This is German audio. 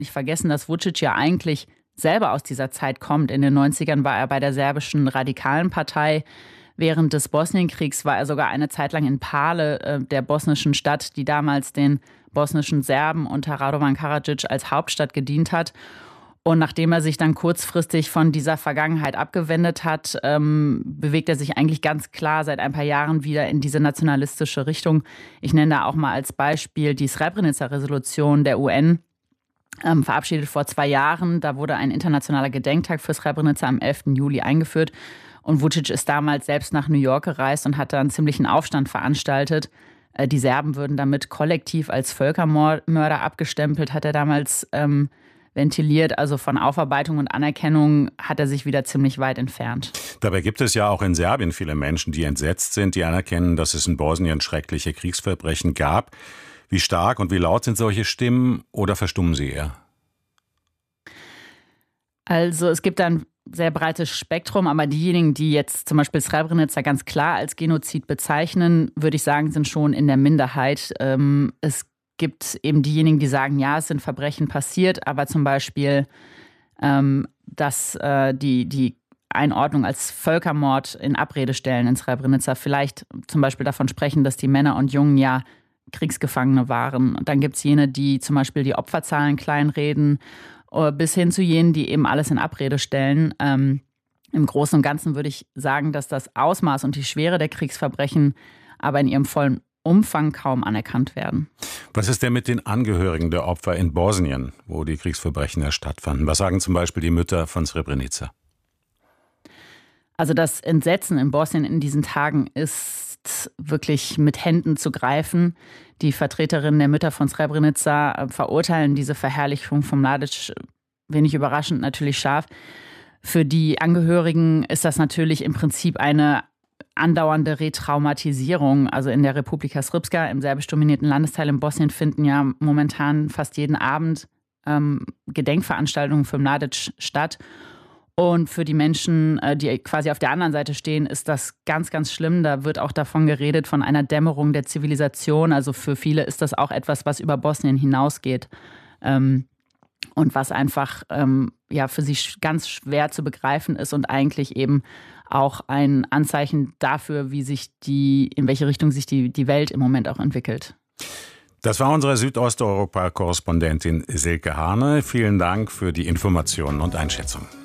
nicht vergessen, dass Vučić ja eigentlich selber aus dieser Zeit kommt. In den 90ern war er bei der serbischen Radikalen Partei. Während des Bosnienkriegs war er sogar eine Zeit lang in Pale, der bosnischen Stadt, die damals den bosnischen Serben unter Radovan Karadzic als Hauptstadt gedient hat. Und nachdem er sich dann kurzfristig von dieser Vergangenheit abgewendet hat, bewegt er sich eigentlich ganz klar seit ein paar Jahren wieder in diese nationalistische Richtung. Ich nenne da auch mal als Beispiel die Srebrenica-Resolution der UN, verabschiedet vor 2 Jahren. Da wurde ein internationaler Gedenktag für Srebrenica am 11. Juli eingeführt. Und Vučić ist damals selbst nach New York gereist und hat da einen ziemlichen Aufstand veranstaltet. Die Serben würden damit kollektiv als Völkermörder abgestempelt, hat er damals ventiliert. Also von Aufarbeitung und Anerkennung hat er sich wieder ziemlich weit entfernt. Dabei gibt es ja auch in Serbien viele Menschen, die entsetzt sind, die anerkennen, dass es in Bosnien schreckliche Kriegsverbrechen gab. Wie stark und wie laut sind solche Stimmen oder verstummen sie eher? Also es gibt ein sehr breites Spektrum, aber diejenigen, die jetzt zum Beispiel Srebrenica ganz klar als Genozid bezeichnen, würde ich sagen, sind schon in der Minderheit. Es gibt eben diejenigen, die sagen, ja, es sind Verbrechen passiert, aber zum Beispiel, dass die Einordnung als Völkermord in Abrede stellen in Srebrenica, vielleicht zum Beispiel davon sprechen, dass die Männer und Jungen ja Kriegsgefangene waren. Und dann gibt es jene, die zum Beispiel die Opferzahlen kleinreden, bis hin zu jenen, die eben alles in Abrede stellen. Im Großen und Ganzen würde ich sagen, dass das Ausmaß und die Schwere der Kriegsverbrechen aber in ihrem vollen Umfang kaum anerkannt werden. Was ist denn mit den Angehörigen der Opfer in Bosnien, wo die Kriegsverbrechen ja stattfanden? Was sagen zum Beispiel die Mütter von Srebrenica? Also das Entsetzen in Bosnien in diesen Tagen ist wirklich mit Händen zu greifen. Die Vertreterinnen der Mütter von Srebrenica verurteilen diese Verherrlichung von Mladic, wenig überraschend, natürlich scharf. Für die Angehörigen ist das natürlich im Prinzip eine andauernde Retraumatisierung. Also in der Republika Srpska, im serbisch dominierten Landesteil in Bosnien, finden ja momentan fast jeden Abend Gedenkveranstaltungen für Mladic statt. Und für die Menschen, die quasi auf der anderen Seite stehen, ist das ganz, ganz schlimm. Da wird auch davon geredet, von einer Dämmerung der Zivilisation. Also für viele ist das auch etwas, was über Bosnien hinausgeht. Und was einfach für sie ganz schwer zu begreifen ist und eigentlich eben auch ein Anzeichen dafür, in welche Richtung sich die Welt im Moment auch entwickelt. Das war unsere Südosteuropa-Korrespondentin Silke Hane. Vielen Dank für die Informationen und Einschätzung.